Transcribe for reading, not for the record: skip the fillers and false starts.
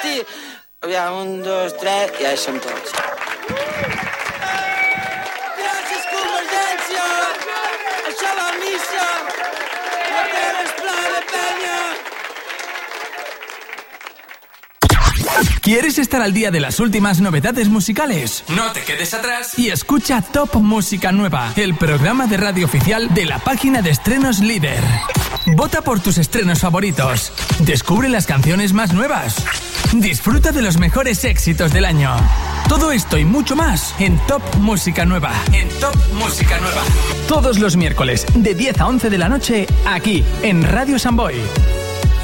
sí. Aviam, 1, 2, 3, ja hi som tots. Gràcies, Convergència! Això va a missa! La terra és plana, penya! ¿Quieres estar al día de las últimas novedades musicales? No te quedes atrás y escucha Top Música Nueva, el programa de radio oficial de la página de estrenos líder. Vota por tus estrenos favoritos. Descubre las canciones más nuevas. Disfruta de los mejores éxitos del año. Todo esto y mucho más en Top Música Nueva. En Top Música Nueva. Todos los miércoles de 10 a 11 de la noche, aquí en Radio Samboy.